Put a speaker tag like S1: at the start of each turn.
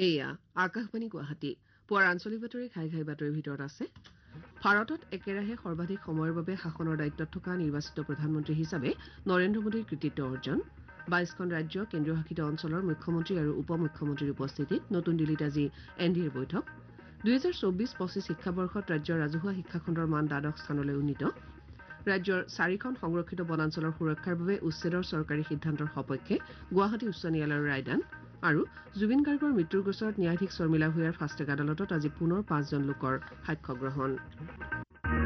S1: এয়া আকাশবাণী গুৱাহাটী পুৱাৰ আঞ্চলিক বাতৰি ঘাই বাতৰিৰ ভিতৰত আছে ভাৰতত একেৰাহে সৰ্বাধিক সময়ৰ বাবে শাসনৰ দায়িত্বত থকা নিৰ্বাচিত প্ৰধানমন্ত্ৰী হিচাপে নৰেন্দ্ৰ মোদীৰ কৃতিত্ব অৰ্জন ২২খন ৰাজ্য কেন্দ্ৰীয়শাসিত অঞ্চলৰ মুখ্যমন্ত্ৰী আৰু উপ মুখ্যমন্ত্ৰীৰ উপস্থিতিত নতুন দিল্লীত আজি এনডিএৰ বৈঠক ২০২৪-২৫ শিক্ষাবৰ্ষত ৰাজ্যৰ ৰাজহুৱা শিক্ষাখণ্ডৰ মান দ্বাদশ স্থানলৈ উন্নীত ৰাজ্যৰ 4খন সংৰক্ষিত বনাঞ্চলৰ সুৰক্ষাৰ বাবে উচ্ছেদৰ চৰকাৰী সিদ্ধান্তৰ সপক্ষে গুৱাহাটী উচ্চ ন্যায়ালয়ৰ ৰায়দান আৰু জুবিন গাৰ্গৰ মৃত্যুৰ গোচৰত ন্যায়াধীশ শৰ্মিলা ভূঞাৰ ফাষ্টেগ আদালতত আজি পুনৰ 5জন লোকৰ সাক্ষ্য গ্ৰহণ